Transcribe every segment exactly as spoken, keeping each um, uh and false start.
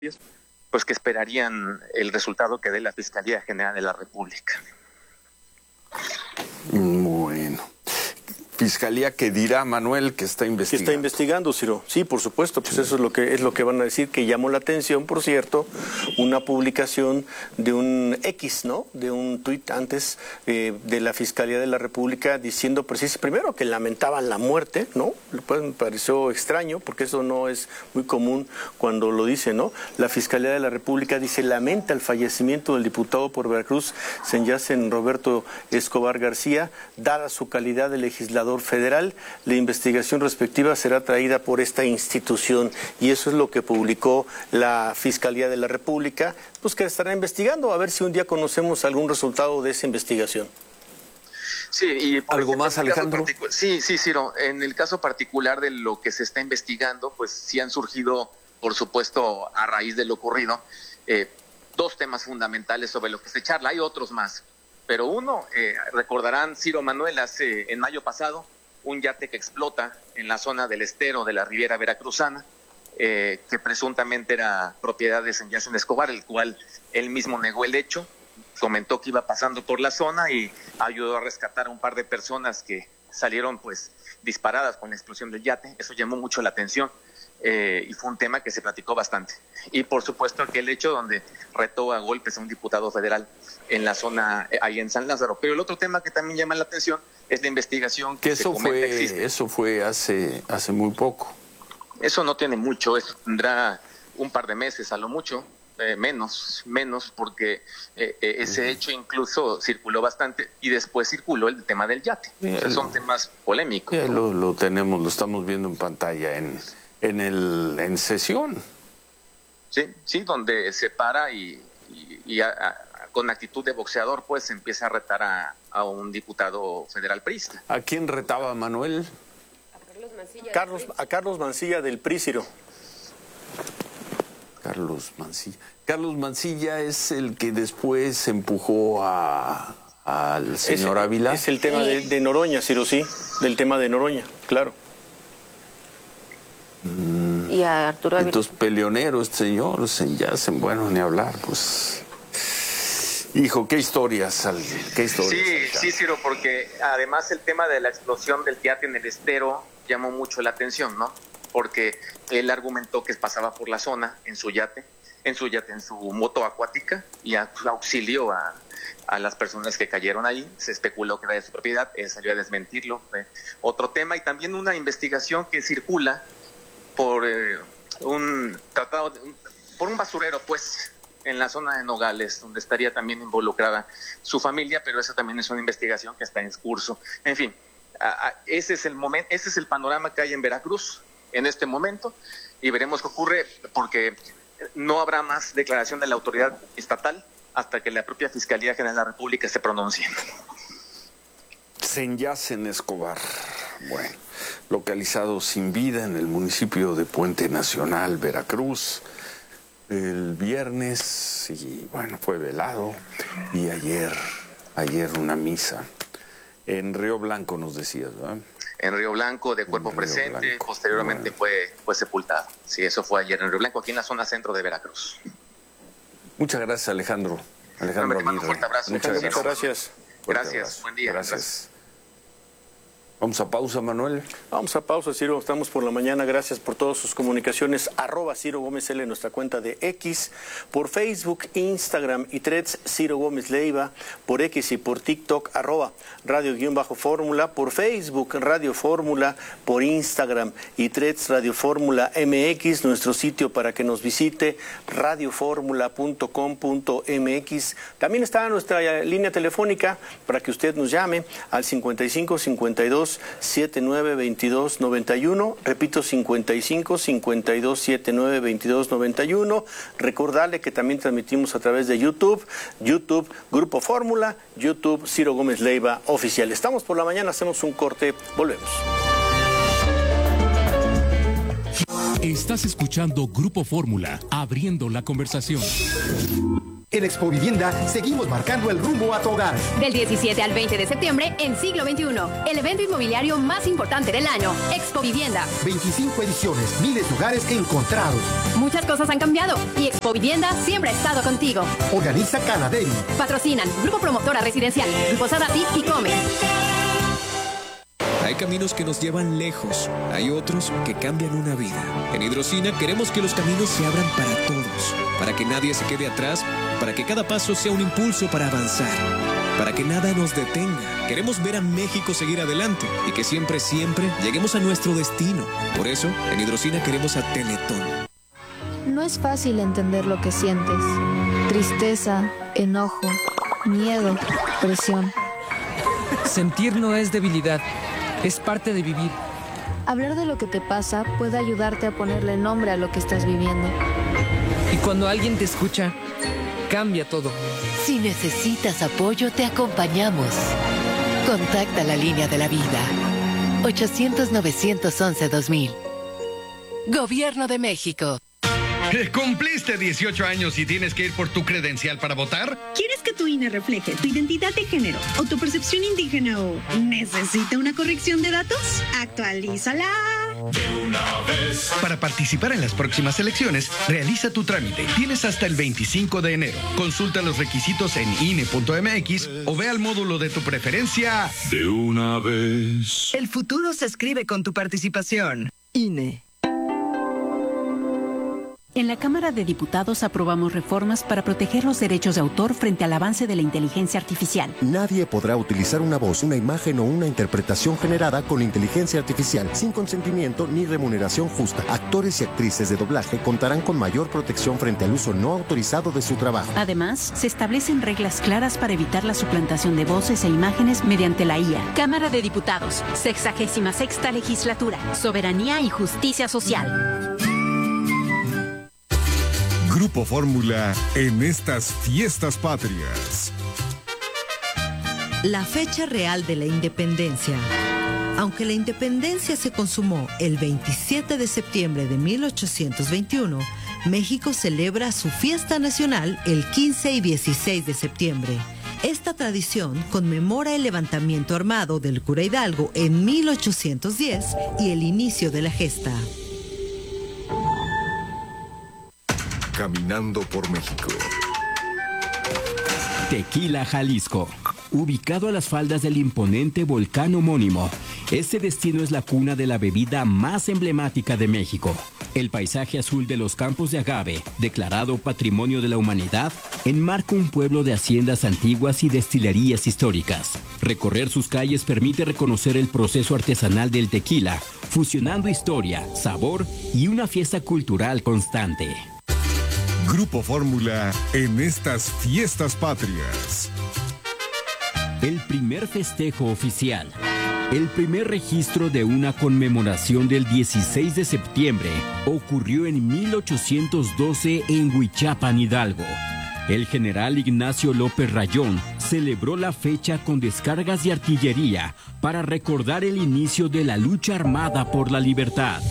pues que esperarían el resultado que dé la Fiscalía General de la República. Bueno. Fiscalía que dirá, Manuel, que está investigando. Que está investigando, Ciro. Sí, por supuesto, pues sí. Eso es lo que es lo que van a decir, que llamó la atención, por cierto, una publicación de un X, ¿no? De un tuit antes eh, de la Fiscalía de la República diciendo, precisamente, primero que lamentaban la muerte, ¿no? Pues me pareció extraño, porque eso no es muy común cuando lo dice, ¿no? La Fiscalía de la República dice, lamenta el fallecimiento del diputado por Veracruz, Senyacen Roberto Escobar García, dada su calidad de legislador federal, la investigación respectiva será traída por esta institución, y eso es lo que publicó la Fiscalía de la República, pues que estará investigando, a ver si un día conocemos algún resultado de esa investigación. Sí, y ¿algo más, Alejandro? Sí, sí, Ciro, en el caso particular de lo que se está investigando, pues sí han surgido, por supuesto, a raíz de lo ocurrido, eh, dos temas fundamentales sobre lo que se charla, hay otros más. Pero uno, eh, recordarán, Ciro, Manuel, hace en mayo pasado, un yate que explota en la zona del estero de la Riviera Veracruzana, eh, que presuntamente era propiedad de Senyacen Escobar, el cual él mismo negó el hecho, comentó que iba pasando por la zona y ayudó a rescatar a un par de personas que salieron pues disparadas con la explosión del yate. Eso llamó mucho la atención. Eh, y fue un tema que se platicó bastante. Y por supuesto aquel hecho donde retó a golpes a un diputado federal en la zona, eh, ahí en San Lázaro. Pero el otro tema que también llama la atención es la investigación que, que eso se comenta fue existe. Eso fue hace, hace muy poco. Eso no tiene mucho, eso tendrá un par de meses a lo mucho, eh, menos, menos porque eh, eh, ese hecho incluso circuló bastante y después circuló el tema del yate. Yeah, o sea, son lo, temas polémicos. Yeah, lo, lo tenemos, lo estamos viendo en pantalla en... En el en sesión. Sí, sí, donde se para y, y, y a, a, con actitud de boxeador, pues empieza a retar a, a un diputado federal priista. ¿A quién retaba, Manuel? A Carlos Mancilla. Carlos, a Carlos Mancilla del P R I, Ciro. Carlos Mancilla. Carlos Mancilla es el que después empujó a al señor es, Ávila. Es el tema de, de Noroña, Ciro, sí, del tema de Noroña, claro. Y a Arturo Ávila. Entonces, peleonero este señor, Senyacen, bueno, ni hablar, pues... Hijo, qué historias, qué historias. Sí, sí, Ciro, porque además el tema de la explosión del yate en el estero llamó mucho la atención, ¿no? Porque él argumentó que pasaba por la zona en su yate, en su yate, en su moto acuática, y auxilió a, a las personas que cayeron ahí. Se especuló que era de su propiedad, él salió a desmentirlo. Fue otro tema, y también una investigación que circula por eh, un tratado, de, un, por un basurero, pues, en la zona de Nogales, donde estaría también involucrada su familia, pero esa también es una investigación que está en curso. En fin, a, a, ese es el momento, ese es el panorama que hay en Veracruz en este momento, y veremos qué ocurre, porque no habrá más declaración de la autoridad estatal hasta que la propia Fiscalía General de la República se pronuncie. Senyacen Escobar, bueno, localizado sin vida en el municipio de Puente Nacional, Veracruz, el viernes, y bueno, fue velado, y ayer, ayer una misa. En Río Blanco nos decías, ¿verdad? En Río Blanco, de cuerpo presente, Blanco. Posteriormente bueno. fue, fue sepultado. Sí, eso fue ayer en Río Blanco, aquí en la zona centro de Veracruz. Muchas gracias, Alejandro. Alejandro Aguirre. Un fuerte abrazo. Muchas gracias. Muchas gracias. Gracias, buen día. Gracias. gracias. Vamos a pausa, Manuel. Vamos a pausa, Ciro. Estamos por la mañana. Gracias por todas sus comunicaciones. Arroba Ciro Gómez L en nuestra cuenta de X. Por Facebook, Instagram y Threads, Ciro Gómez Leiva. Por X y por TikTok, arroba Radio-Fórmula. Por Facebook, Radio Fórmula. Por Instagram y Threads, Radio Fórmula M X. Nuestro sitio para que nos visite, radio fórmula punto com punto m x. También está nuestra línea telefónica para que usted nos llame al cincuenta y cinco cincuenta y dos setenta y nueve veintidós noventa y uno, repito, cincuenta y cinco cincuenta y dos setenta y nueve veintidós noventa y uno. Recordarle que también transmitimos a través de YouTube, YouTube Grupo Fórmula, YouTube Ciro Gómez Leiva Oficial. Estamos por la mañana, hacemos un corte, volvemos. Estás escuchando Grupo Fórmula, abriendo la conversación. En Expo Vivienda seguimos marcando el rumbo a tu hogar. Del diecisiete al veinte de septiembre en Siglo veintiuno, el evento inmobiliario más importante del año, Expo Vivienda. veinticinco ediciones, miles de hogares encontrados. Muchas cosas han cambiado y Expo Vivienda siempre ha estado contigo. Organiza Canaderi. Patrocinan Grupo Promotora Residencial, Grupo Sadati y Come. Hay caminos que nos llevan lejos, hay otros que cambian una vida. En Hidrocina queremos que los caminos se abran para todos, para que nadie se quede atrás, para que cada paso sea un impulso para avanzar, para que nada nos detenga. Queremos ver a México seguir adelante y que siempre, siempre lleguemos a nuestro destino. Por eso, en Hidrocina queremos a Teletón. No es fácil entender lo que sientes. Tristeza, enojo, miedo, presión. Sentir no es debilidad. Es parte de vivir. Hablar de lo que te pasa puede ayudarte a ponerle nombre a lo que estás viviendo. Y cuando alguien te escucha, cambia todo. Si necesitas apoyo, te acompañamos. Contacta la línea de la vida. ochocientos, novecientos once, dos mil. Gobierno de México. ¿Cumpliste dieciocho años y tienes que ir por tu credencial para votar? ¿Quieres que tu I N E refleje tu identidad de género o tu percepción indígena o necesita una corrección de datos? ¡Actualízala! De una vez. Para participar en las próximas elecciones, realiza tu trámite. Tienes hasta el veinticinco de enero. Consulta los requisitos en I N E punto M X o ve al módulo de tu preferencia. De una vez. El futuro se escribe con tu participación. I N E. En la Cámara de Diputados aprobamos reformas para proteger los derechos de autor frente al avance de la inteligencia artificial. Nadie podrá utilizar una voz, una imagen o una interpretación generada con inteligencia artificial sin consentimiento ni remuneración justa. Actores y actrices de doblaje contarán con mayor protección frente al uso no autorizado de su trabajo. Además, se establecen reglas claras para evitar la suplantación de voces e imágenes mediante la I A. Cámara de Diputados, sexagésima sexta legislatura, soberanía y justicia social. Grupo Fórmula en estas fiestas patrias. La fecha real de la independencia. Aunque la independencia se consumó el veintisiete de septiembre de mil ochocientos veintiuno, México celebra su fiesta nacional el quince y dieciséis de septiembre. Esta tradición conmemora el levantamiento armado del cura Hidalgo en mil ochocientos diez y el inicio de la gesta. Caminando por México. Tequila, Jalisco. Ubicado a las faldas del imponente volcán homónimo, este destino es la cuna de la bebida más emblemática de México. El paisaje azul de los campos de agave, declarado Patrimonio de la Humanidad, enmarca un pueblo de haciendas antiguas y destilerías históricas. Recorrer sus calles permite reconocer el proceso artesanal del tequila, fusionando historia, sabor y una fiesta cultural constante. Grupo Fórmula en estas fiestas patrias. El primer festejo oficial. El primer registro de una conmemoración del dieciséis de septiembre ocurrió en mil ochocientos doce en Huichapan, Hidalgo. El general Ignacio López Rayón celebró la fecha con descargas de artillería para recordar el inicio de la lucha armada por la libertad.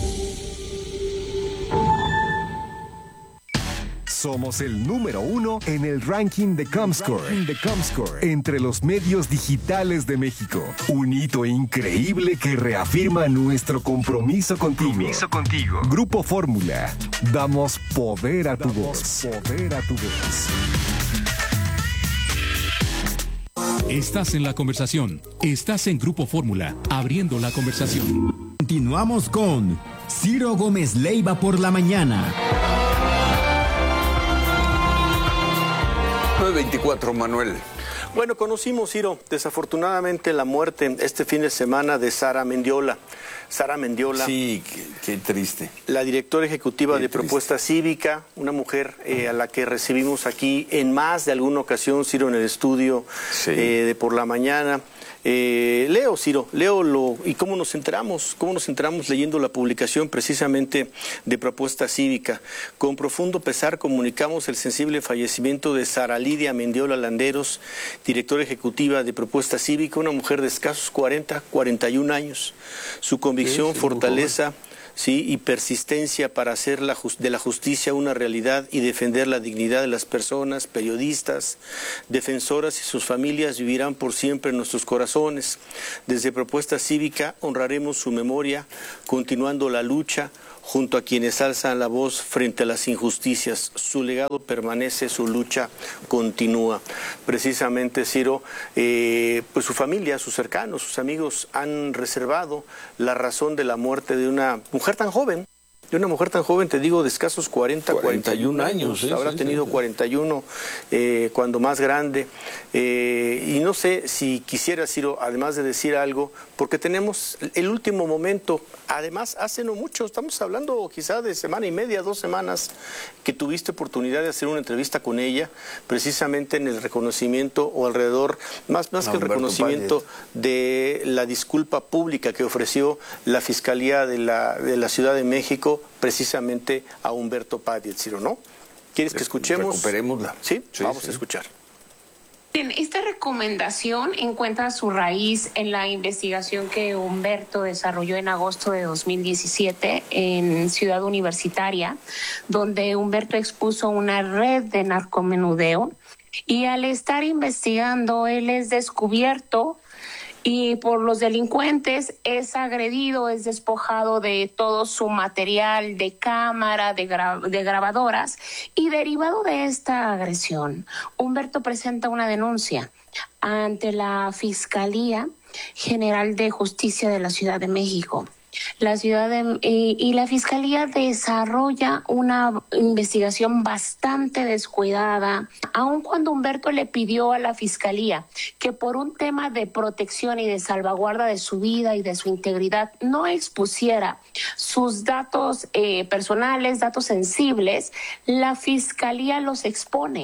Somos el número uno en el ranking de Comscore, de Comscore entre los medios digitales de México. Un hito increíble que reafirma nuestro compromiso contigo. Compromiso contigo. Grupo Fórmula. Damos poder a tu voz. Poder a tu voz. Estás en la conversación. Estás en Grupo Fórmula, abriendo la conversación. Continuamos con Ciro Gómez Leiva por la mañana. nueve veinticuatro, Manuel. Bueno, conocimos, Ciro, desafortunadamente la muerte este fin de semana de Sara Mendiola. Sara Mendiola. Sí, qué, qué triste. La directora ejecutiva qué de triste. Propuesta Cívica, una mujer eh, a la que recibimos aquí en más de alguna ocasión, Ciro, en el estudio sí. eh, de por la mañana. Eh, leo, Ciro, leo lo, y cómo nos enteramos, cómo nos enteramos leyendo la publicación precisamente de Propuesta Cívica. Con profundo pesar comunicamos el sensible fallecimiento de Sara Lidia Mendiola Landeros, directora ejecutiva de Propuesta Cívica, una mujer de escasos cuarenta, cuarenta y un años. Su convicción, sí, fortaleza, ¿sí? y persistencia para hacer la de la justicia una realidad y defender la dignidad de las personas, periodistas, defensoras y sus familias vivirán por siempre en nuestros corazones. Desde Propuesta Cívica honraremos su memoria, continuando la lucha junto a quienes alzan la voz frente a las injusticias. Su legado permanece, su lucha continúa. Precisamente, Ciro, eh, pues su familia, sus cercanos, sus amigos han reservado la razón de la muerte de una mujer tan joven. De una mujer tan joven, te digo, de escasos cuarenta, cuarenta y un años, sí, habrá sí, tenido sí. cuarenta y uno eh, cuando más grande, eh, y no sé si quisiera, Ciro, además de decir algo, porque tenemos el último momento, además hace no mucho, estamos hablando quizá de semana y media, dos semanas, que tuviste oportunidad de hacer una entrevista con ella, precisamente en el reconocimiento o alrededor, más, más no, que el Humberto reconocimiento Payet. de la disculpa pública que ofreció la Fiscalía de la, de la Ciudad de México, precisamente a Humberto Payet, Ciro, ¿no? ¿Quieres que escuchemos? Recuperémosla. Sí, sí vamos sí. a escuchar. Esta recomendación encuentra su raíz en la investigación que Humberto desarrolló en agosto de dos mil diecisiete en Ciudad Universitaria, donde Humberto expuso una red de narcomenudeo, y al estar investigando él es descubierto y por los delincuentes es agredido, es despojado de todo su material de cámara, de, gra- de grabadoras, y derivado de esta agresión, Humberto presenta una denuncia ante la Fiscalía General de Justicia de la Ciudad de México. La ciudad de, y, y la Fiscalía desarrolla una investigación bastante descuidada, aun cuando Humberto le pidió a la Fiscalía que por un tema de protección y de salvaguarda de su vida y de su integridad no expusiera sus datos eh, personales, datos sensibles. La Fiscalía los expone.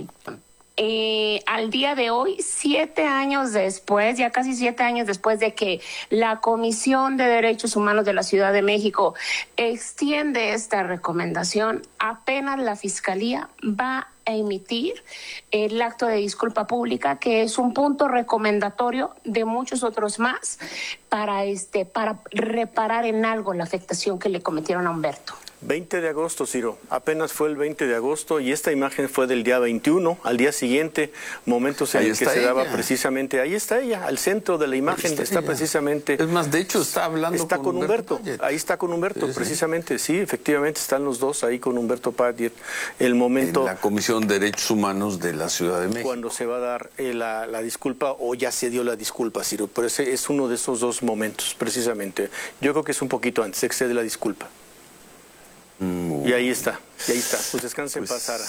Eh, al día de hoy, siete años después, ya casi siete años después de que la Comisión de Derechos Humanos de la Ciudad de México extiende esta recomendación, apenas la Fiscalía va a emitir el acto de disculpa pública, que es un punto recomendatorio de muchos otros más para este para reparar en algo la afectación que le cometieron a Humberto. veinte de agosto, Ciro, apenas fue el veinte de agosto y esta imagen fue del día veintiuno, al día siguiente, momentos en Ahí el que está se daba ella. precisamente, ahí está ella, al centro de la imagen está está, ella. precisamente. Es más, de hecho está hablando está con con Humberto Humberto, Payet. ahí está con Humberto, Sí, sí. precisamente, sí, efectivamente están los dos ahí con Humberto Payet, el momento En la Comisión de Derechos Humanos de la Ciudad de México. cuando se va a dar eh, la, la disculpa o ya se dio la disculpa, Ciro, pero ese es uno de esos dos momentos, precisamente. Yo creo que es un poquito antes, se excede la disculpa. Mm, Y ahí está, y ahí está. Pues descanse en pues, paz, Sara.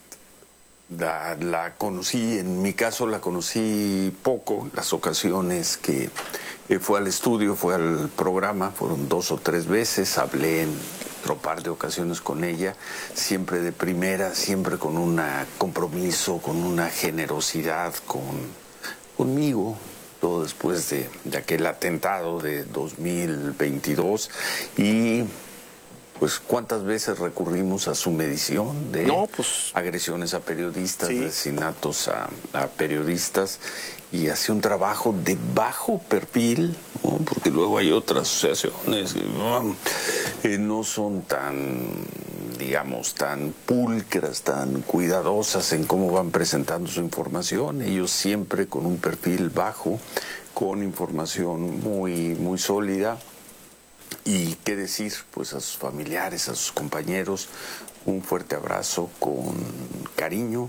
La, la conocí, en mi caso la conocí poco, las ocasiones que eh, fue al estudio, fue al programa, fueron dos o tres veces, hablé en otro par de ocasiones con ella, siempre de primera, siempre con un compromiso, con una generosidad con, conmigo, todo después de, de aquel atentado de dos mil veintidós y... Pues cuántas veces recurrimos a su medición de No, pues, agresiones a periodistas, sí. de asesinatos a, a periodistas, y hace un trabajo de bajo perfil, ¿no? Porque luego hay otras asociaciones que ¿no? Eh, no son tan, digamos, tan pulcras, tan cuidadosas en cómo van presentando su información. Ellos siempre con un perfil bajo, con información muy, muy sólida. Y qué decir, pues a sus familiares, a sus compañeros, un fuerte abrazo con cariño,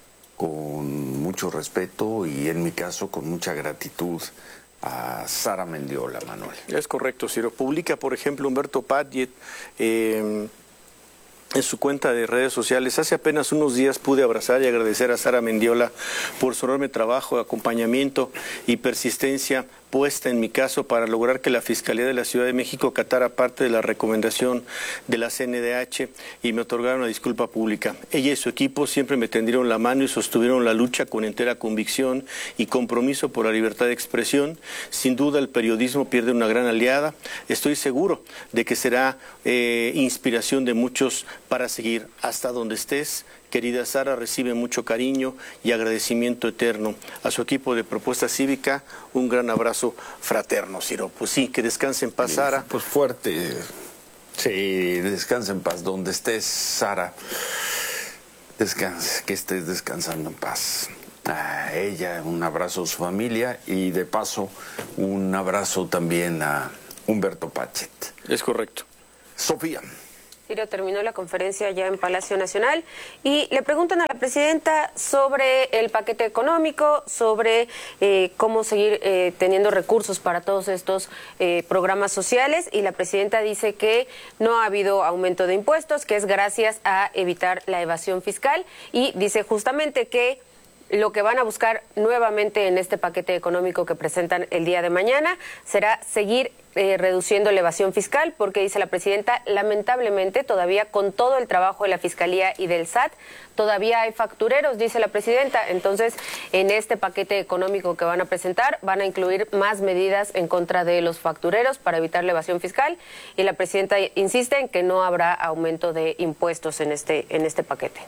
con mucho respeto y en mi caso con mucha gratitud a Sara Mendiola, Manuel. Es correcto, Ciro. Publica, por ejemplo, Humberto Payet eh, en su cuenta de redes sociales. Hace apenas unos días pude abrazar y agradecer a Sara Mendiola por su enorme trabajo, acompañamiento y persistencia puesta en mi caso para lograr que la Fiscalía de la Ciudad de México acatara parte de la recomendación de la C N D H y me otorgaron una disculpa pública. Ella y su equipo siempre me tendieron la mano y sostuvieron la lucha con entera convicción y compromiso por la libertad de expresión. Sin duda el periodismo pierde una gran aliada. Estoy seguro de que será eh, inspiración de muchos para seguir hasta donde estés. Querida Sara, recibe mucho cariño y agradecimiento eterno. A su equipo de Propuesta Cívica, un gran abrazo fraterno, Ciro. Pues sí, que descanse en paz, Sara. Pues fuerte. Sí, descansa en paz. Donde estés, Sara, descanse, que estés descansando en paz. A ella, un abrazo a su familia y de paso un abrazo también a Humberto Pachet. Es correcto. Sofía. Ciro terminó la conferencia ya en Palacio Nacional y le preguntan a la presidenta sobre el paquete económico, sobre eh, cómo seguir eh, teniendo recursos para todos estos eh, programas sociales, y la presidenta dice que no ha habido aumento de impuestos, que es gracias a evitar la evasión fiscal, y dice justamente que lo que van a buscar nuevamente en este paquete económico que presentan el día de mañana será seguir eh, reduciendo la evasión fiscal, porque dice la presidenta, lamentablemente todavía con todo el trabajo de la Fiscalía y del S A T, todavía hay factureros, dice la presidenta. Entonces, en este paquete económico que van a presentar, van a incluir más medidas en contra de los factureros para evitar la evasión fiscal, y la presidenta insiste en que no habrá aumento de impuestos en este, en este paquete.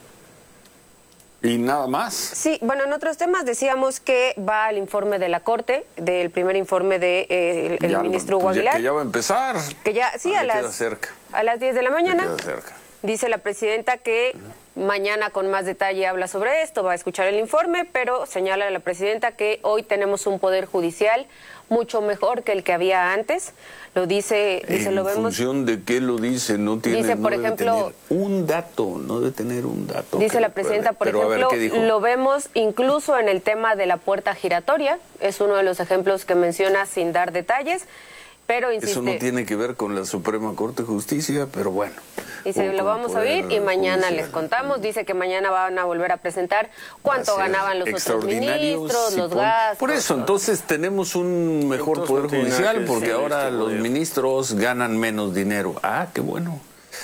¿Y nada más? Sí, bueno, en otros temas decíamos que va al informe de la Corte, del primer informe del de, eh, el ministro Hugo pues Aguilar. Ya, que ya va a empezar. Que ya, sí, ah, a, las, queda cerca. a las diez de la mañana. Ya queda cerca. Dice la presidenta que uh-huh. mañana con más detalle habla sobre esto, va a escuchar el informe, pero señala la presidenta que hoy tenemos un poder judicial mucho mejor que el que había antes. Lo dice, dice ¿En lo vemos. función de qué lo dice? No tiene, dice, por no ejemplo, debe tener un dato, no debe tener un dato. Dice la presidenta, por pero, ejemplo, ver, lo vemos incluso en el tema de la puerta giratoria, es uno de los ejemplos que menciona sin dar detalles, pero insiste. Eso no tiene que ver con la Suprema Corte de Justicia, pero bueno. Dice, lo vamos a oír y mañana judicial. Les contamos. Dice que mañana van a volver a presentar cuánto ganaban los otros ministros, los por, gastos. Por eso, entonces tenemos un mejor entonces, poder no judicial, porque ahora este los ministros ganan menos dinero. Ah, qué bueno.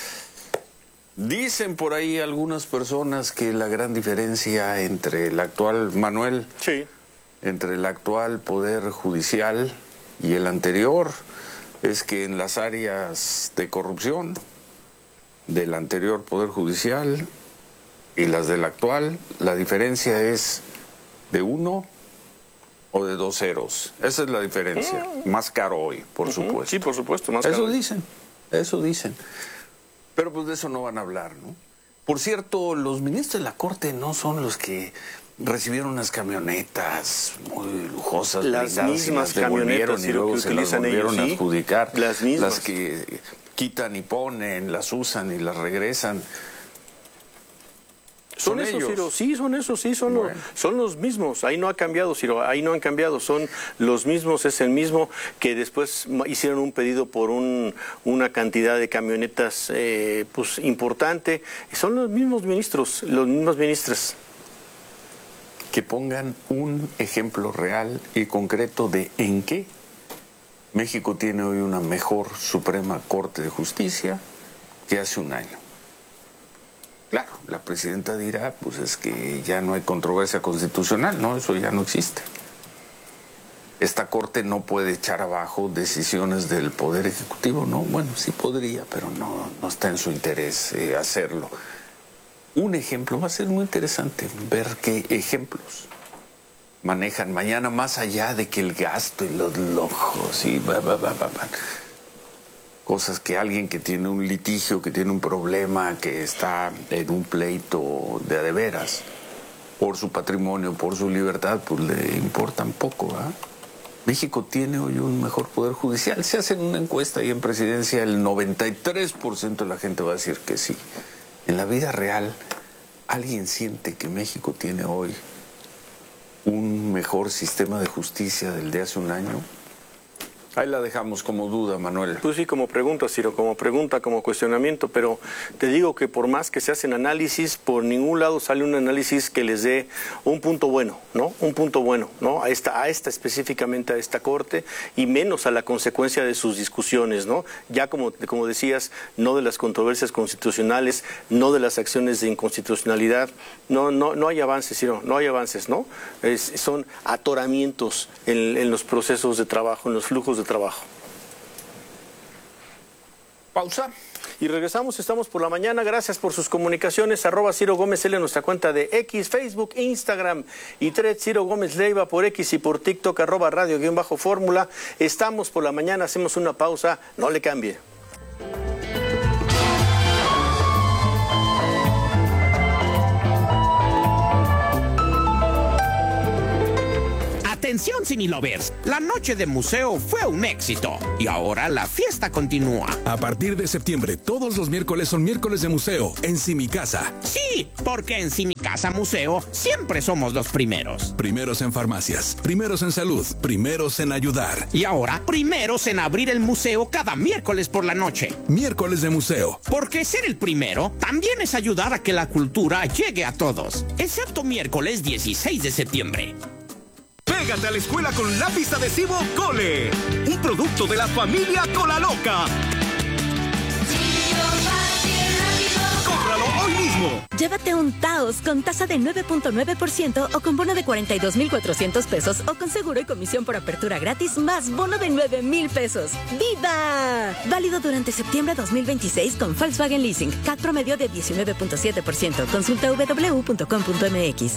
Dicen por ahí algunas personas que la gran diferencia entre el actual, Manuel, sí. entre el actual poder judicial y el anterior es que en las áreas de corrupción del anterior Poder Judicial y las del actual, la diferencia es de uno o de dos ceros. Esa es la diferencia. Mm. Más caro hoy, por uh-huh. supuesto. Sí, por supuesto, más eso caro. Eso dicen, eso dicen. Pero pues de eso no van a hablar, ¿no? Por cierto, los ministros de la Corte no son los que recibieron unas camionetas muy lujosas, las mismas y las camionetas y y luego que se las volvieron ellos, ¿sí? a adjudicar, las mismas, las que quitan y ponen, las usan y las regresan. Son, son esos, ellos. Ciro, sí, son esos, sí, son, bueno. los, son los mismos. Ahí no ha cambiado, Ciro, ahí no han cambiado, son los mismos, es el mismo que después hicieron un pedido por un, una cantidad de camionetas eh, pues importante. Son los mismos ministros, los mismas ministras. Que pongan un ejemplo real y concreto de en qué México tiene hoy una mejor Suprema Corte de Justicia que hace un año. Claro, la presidenta dirá, pues es que ya no hay controversia constitucional, no, eso ya no existe. Esta Corte no puede echar abajo decisiones del Poder Ejecutivo, ¿no? Bueno, sí podría, pero no, no está en su interés eh, hacerlo. Un ejemplo, va a ser muy interesante ver qué ejemplos manejan mañana, más allá de que el gasto y los lujos y bla, bla, bla, bla, bla. Cosas que alguien que tiene un litigio, que tiene un problema, que está en un pleito de a de veras, por su patrimonio, por su libertad, pues le importan poco, ¿verdad? México tiene hoy un mejor poder judicial. Se hace una encuesta y en presidencia el noventa y tres por ciento de la gente va a decir que sí. En la vida real, ¿alguien siente que México tiene hoy un mejor sistema de justicia del de hace un año? Ahí la dejamos como duda, Manuel. Pues sí, como pregunta, Ciro, como pregunta, como cuestionamiento, pero te digo que por más que se hacen análisis, por ningún lado sale un análisis que les dé un punto bueno, ¿no? Un punto bueno, ¿no? A esta, a esta específicamente, a esta Corte, y menos a la consecuencia de sus discusiones, ¿no? Ya como, como decías, no de las controversias constitucionales, no de las acciones de inconstitucionalidad, no, no, no hay avances, Ciro, no hay avances, ¿no? Es, son atoramientos en, en los procesos de trabajo, en los flujos de trabajo. Pausa. Y regresamos, estamos por la mañana. Gracias por sus comunicaciones. Arroba Ciro Gómez L en nuestra cuenta de X, Facebook, Instagram y Threads. Ciro Gómez Leiva por X y por TikTok, arroba radio guión bajo fórmula. Estamos por la mañana, hacemos una pausa. No le cambie. Atención, Cine Lovers, la noche de museo fue un éxito y ahora la fiesta continúa. A partir de septiembre, todos los miércoles son miércoles de museo en Simicasa. Sí, porque en Simicasa Museo siempre somos los primeros. Primeros en farmacias, primeros en salud, primeros en ayudar. Y ahora, primeros en abrir el museo cada miércoles por la noche. Miércoles de museo. Porque ser el primero también es ayudar a que la cultura llegue a todos, excepto miércoles dieciséis de septiembre. Pégate a la escuela con lápiz adhesivo Cole, un producto de la familia Colaloca. ¡Cómpralo hoy mismo! Llévate un Taos con tasa de nueve punto nueve por ciento o con bono de cuarenta y dos mil cuatrocientos pesos o con seguro y comisión por apertura gratis más bono de nueve mil pesos. ¡Viva! Válido durante septiembre dos mil veintiséis con Volkswagen Leasing. C A C promedio de diecinueve punto siete por ciento. Consulta w w w punto com punto m x.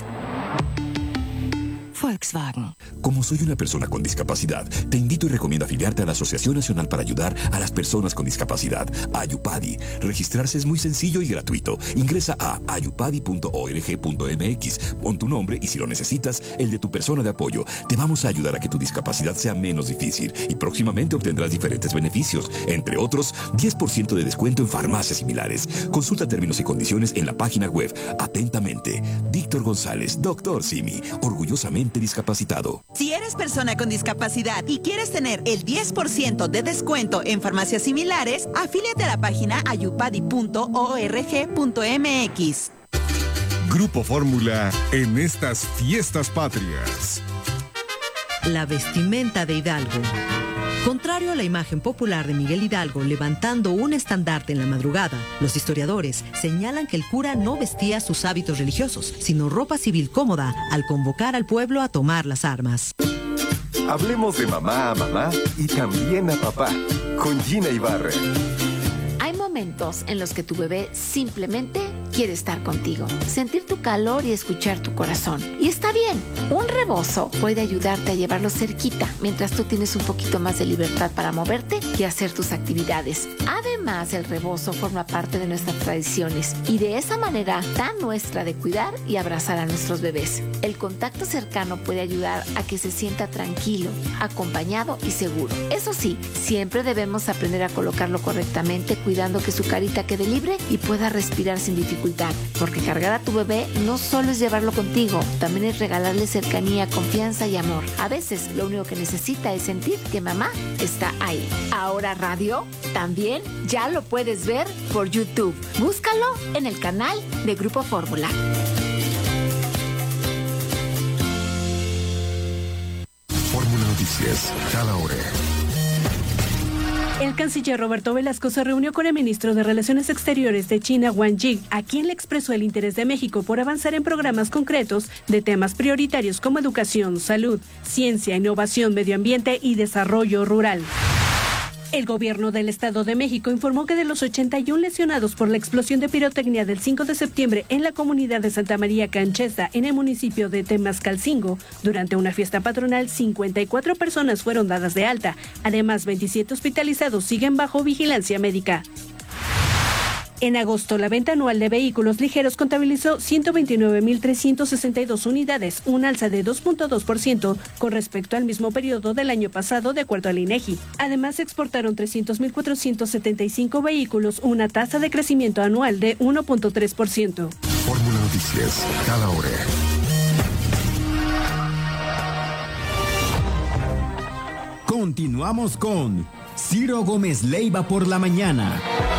Volkswagen. Como soy una persona con discapacidad, te invito y recomiendo afiliarte a la Asociación Nacional para Ayudar a las Personas con Discapacidad, AYUPADI. Registrarse es muy sencillo y gratuito. Ingresa a ayupadi punto org punto m x, pon tu nombre y, si lo necesitas, el de tu persona de apoyo. Te vamos a ayudar a que tu discapacidad sea menos difícil y próximamente obtendrás diferentes beneficios, entre otros, diez por ciento de descuento en farmacias similares. Consulta términos y condiciones en la página web. Atentamente, Víctor González, doctor Simi, orgullosamente discapacitado. Si eres persona con discapacidad y quieres tener el diez por ciento de descuento en farmacias similares, afíliate a la página ayupadi punto org punto m x. Grupo Fórmula en estas fiestas patrias. La vestimenta de Hidalgo. Contrario a la imagen popular de Miguel Hidalgo levantando un estandarte en la madrugada, los historiadores señalan que el cura no vestía sus hábitos religiosos, sino ropa civil cómoda al convocar al pueblo a tomar las armas. Hablemos de mamá a mamá y también a papá, con Gina Ibarra. Hay momentos en los que tu bebé simplemente quiere estar contigo, sentir tu calor y escuchar tu corazón. Y está bien, un rebozo puede ayudarte a llevarlo cerquita mientras tú tienes un poquito más de libertad para moverte y hacer tus actividades. Además, el rebozo forma parte de nuestras tradiciones y de esa manera tan nuestra de cuidar y abrazar a nuestros bebés. El contacto cercano puede ayudar a que se sienta tranquilo, acompañado y seguro. Eso sí, siempre debemos aprender a colocarlo correctamente, cuidando que su carita quede libre y pueda respirar sin dificultad. Porque cargar a tu bebé no solo es llevarlo contigo, también es regalarle cercanía, confianza y amor. A veces lo único que necesita es sentir que mamá está ahí. Ahora radio también ya lo puedes ver por YouTube. Búscalo en el canal de Grupo Fórmula. Fórmula Noticias, cada hora. El canciller Roberto Velasco se reunió con el ministro de Relaciones Exteriores de China, Wang Yi, a quien le expresó el interés de México por avanzar en programas concretos de temas prioritarios como educación, salud, ciencia, innovación, medio ambiente y desarrollo rural. El gobierno del Estado de México informó que de los ochenta y uno lesionados por la explosión de pirotecnia del cinco de septiembre en la comunidad de Santa María Canchesta, en el municipio de Temascalcingo, durante una fiesta patronal, cincuenta y cuatro personas fueron dadas de alta. Además, veintisiete hospitalizados siguen bajo vigilancia médica. En agosto, la venta anual de vehículos ligeros contabilizó ciento veintinueve mil trescientas sesenta y dos unidades, un alza de dos punto dos por ciento con respecto al mismo periodo del año pasado, de acuerdo al INEGI. Además, se exportaron trescientos mil cuatrocientos setenta y cinco vehículos, una tasa de crecimiento anual de uno punto tres por ciento. Fórmula Noticias, cada hora. Continuamos con Ciro Gómez Leiva por la mañana.